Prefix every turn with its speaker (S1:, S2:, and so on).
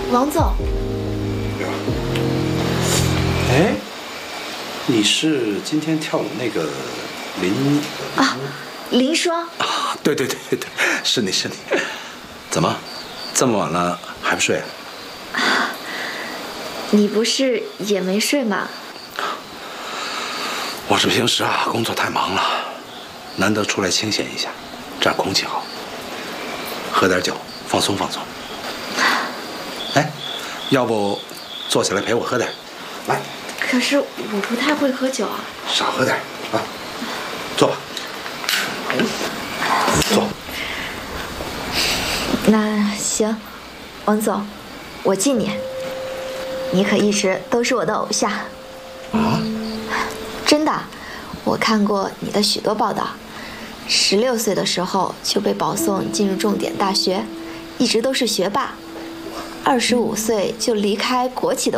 S1: 王总。
S2: 哎，你是今天跳舞那个林
S1: 啊？林霜
S2: 啊？对，是你。怎么，这么晚了还不睡啊？
S1: 你不是也没睡吗？
S2: 我是平时工作太忙了，难得出来清闲一下，这样空气好，喝点酒放松放松。哎，要不坐起来陪我喝点？来。
S1: 可是我不太会喝酒啊。
S2: 少喝点啊，坐吧。坐。
S1: 那行，王总，我敬你。你可一直都是我的偶像。
S2: 啊？
S1: 真的，我看过你的许多报道。16岁的时候就被保送进入重点大学，一直都是学霸。25岁就离开国企的